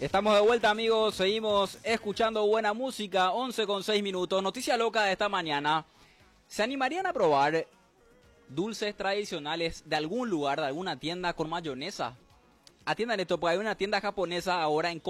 Estamos de vuelta, amigos, seguimos escuchando buena música, 11:06. Noticia loca de esta mañana. ¿Se animarían a probar dulces tradicionales de algún lugar, de alguna tienda con mayonesa? Atiendan esto, porque hay una tienda japonesa ahora en